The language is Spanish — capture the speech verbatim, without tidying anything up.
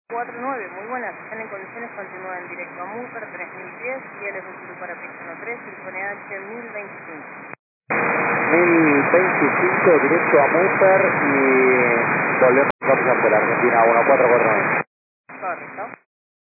cuatro nueve, muy buenas, están en condiciones, continúan directo a Muper tres mil diez y L es para pista uno tres, Sinfonía H mil veinticinco. mil veinticinco directo a Muper y volvemos a por Argentina uno cuatro cuatro nueve. Correcto.